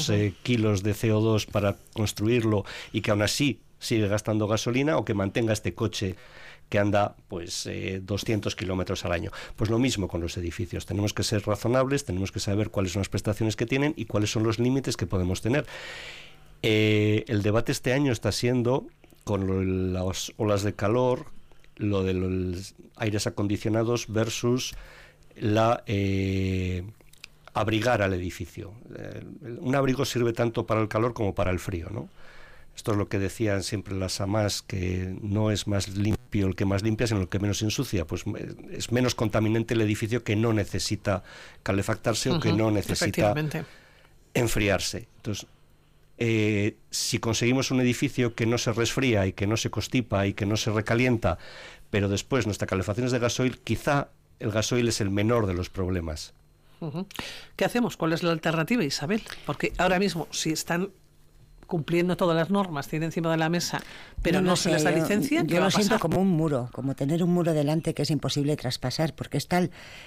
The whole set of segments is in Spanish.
tantos kilos de CO2 para construirlo y que aún así sigue gastando gasolina, o que mantenga este coche que anda 200 kilómetros al año. Pues lo mismo con los edificios. Tenemos que ser razonables, tenemos que saber cuáles son las prestaciones que tienen y cuáles son los límites que podemos tener. El debate este año está siendo, con las olas de calor, lo de los aires acondicionados versus abrigar al edificio. Un abrigo sirve tanto para el calor como para el frío, ¿no? Esto es lo que decían siempre las amás, que no es más limpio el que más limpia, sino el que menos ensucia. Pues es menos contaminante el edificio que no necesita calefactarse o que no necesita enfriarse. Entonces, si conseguimos un edificio que no se resfría y que no se constipa y que no se recalienta, pero después nuestra calefacción es de gasoil, quizá el gasoil es el menor de los problemas. ¿Qué hacemos? ¿Cuál es la alternativa, Isabel? Porque ahora mismo, si están cumpliendo todas las normas, tienen encima de la mesa, pero no se les da licencia, yo lo siento como un muro, como tener un muro delante que es imposible traspasar, porque está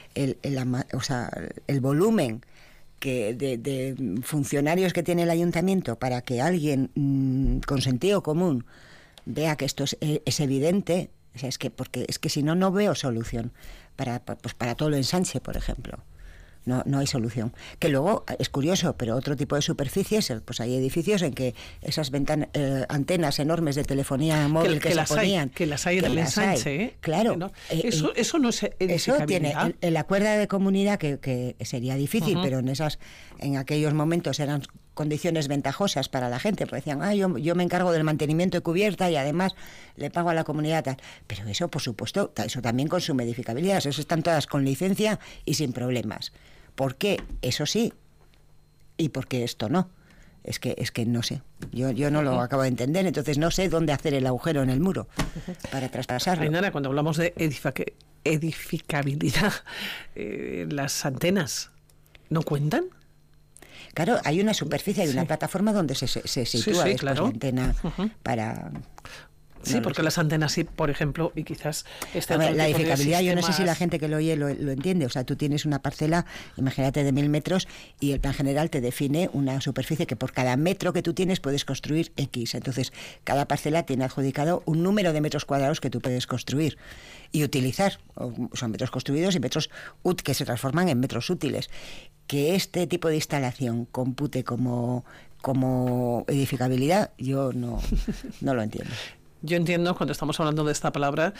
el volumen de funcionarios que tiene el ayuntamiento para que alguien con sentido común vea que esto es evidente. O sea, porque si no veo solución para todo lo ensanche, por ejemplo. No hay solución. Que luego, es curioso, pero otro tipo de superficies, pues hay edificios en que esas antenas enormes de telefonía móvil que se ponían... Que las hay en el ensanche, claro. No, eso no es edificabilidad. Eso tiene el acuerdo de comunidad, que sería difícil, pero en aquellos momentos eran condiciones ventajosas para la gente, porque decían, yo me encargo del mantenimiento de cubierta y además le pago a la comunidad tal. Pero eso, por supuesto, eso también consume edificabilidad. Eso están todas con licencia y sin problemas. ¿Por qué? Eso sí. ¿Y por qué esto no? Es que no sé. Yo no lo acabo de entender, entonces no sé dónde hacer el agujero en el muro para traspasarlo. Ainara, cuando hablamos de edificabilidad, ¿las antenas no cuentan? Claro, hay una superficie, hay una plataforma donde se sitúa la antena para... Sí, porque las antenas sí, por ejemplo, y quizás... la edificabilidad, yo no sé si la gente que lo oye lo entiende. O sea, tú tienes una parcela, imagínate, de 1000 metros, y el plan general te define una superficie que por cada metro que tú tienes puedes construir X. Entonces, cada parcela tiene adjudicado un número de metros cuadrados que tú puedes construir y utilizar. Son metros construidos y metros que se transforman en metros útiles. Que este tipo de instalación compute como edificabilidad, yo no lo entiendo. Yo entiendo, cuando estamos hablando de esta palabra,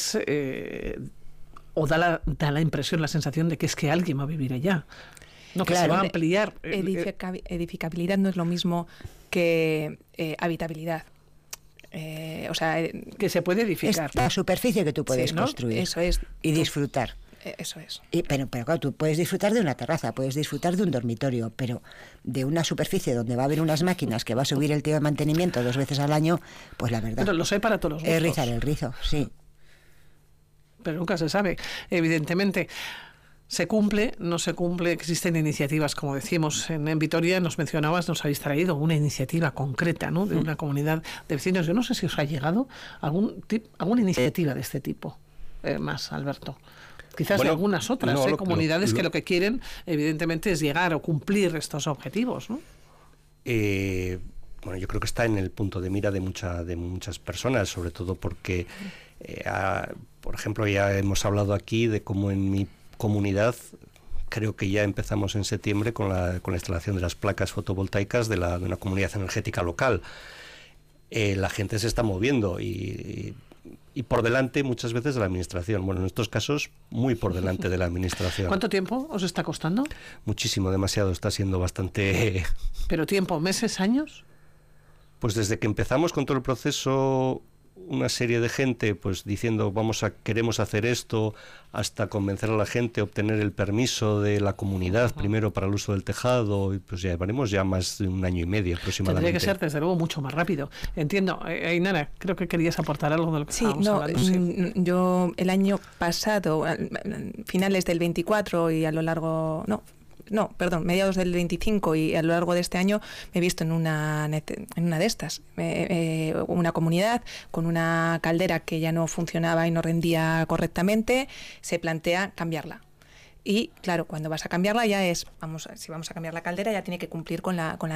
o da la impresión, la sensación de que es que alguien va a vivir allá. No, que se va a ampliar. Edificabilidad no es lo mismo que habitabilidad. Que se puede edificar. Es la superficie que tú puedes construir. Eso es. Y disfrutar. Eso es. Pero claro, tú puedes disfrutar de una terraza, puedes disfrutar de un dormitorio, pero de una superficie donde va a haber unas máquinas que va a subir el tío de mantenimiento 2 veces al año, pues la verdad... Pero lo sé para todos los gustos. Es rizar el rizo, sí. Pero nunca se sabe, evidentemente. ¿Se cumple? ¿No se cumple? Existen iniciativas, como decimos en Vitoria, nos mencionabas, nos habéis traído una iniciativa concreta, ¿no?, de una comunidad de vecinos. Yo no sé si os ha llegado alguna iniciativa de este tipo, más, Alberto. Quizás de algunas otras comunidades que lo que quieren, evidentemente, es llegar o cumplir estos objetivos, ¿no? Yo creo que está en el punto de mira de muchas personas, sobre todo porque, por ejemplo, ya hemos hablado aquí de cómo en mi comunidad, creo que ya empezamos en septiembre con la instalación de las placas fotovoltaicas de una comunidad energética local. La gente se está moviendo y por delante muchas veces de la administración. Bueno, en estos casos muy por delante de la administración. ¿Cuánto tiempo os está costando? Muchísimo, demasiado. Está siendo bastante... ¿Pero tiempo? ¿Meses? ¿Años? Pues desde que empezamos con todo el proceso, una serie de gente pues diciendo queremos hacer esto, hasta convencer a la gente, obtener el permiso de la comunidad primero para el uso del tejado, y pues ya llevaremos más de 1 año y medio aproximadamente. Tendría que ser desde luego mucho más rápido. Entiendo. Ainara, creo que querías aportar algo de lo que estábamos hablando. Sí, yo el año pasado, finales del 24 y a lo largo... mediados del 25 y a lo largo de este año me he visto en una de estas, una comunidad con una caldera que ya no funcionaba y no rendía correctamente, se plantea cambiarla. Y claro, cuando vas a cambiarla ya si vamos a cambiar la caldera ya tiene que cumplir con la